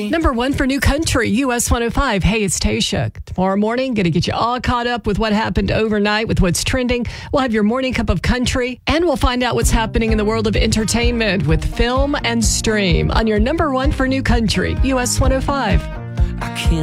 Number one for New Country, US 105. Hey, it's Tasha. Tomorrow morning, going to get you all caught up with what happened overnight, with what's trending. We'll have your morning cup of country, and we'll find out what's happening in the world of entertainment with Film and Stream on your number one for New Country, US 105. I can't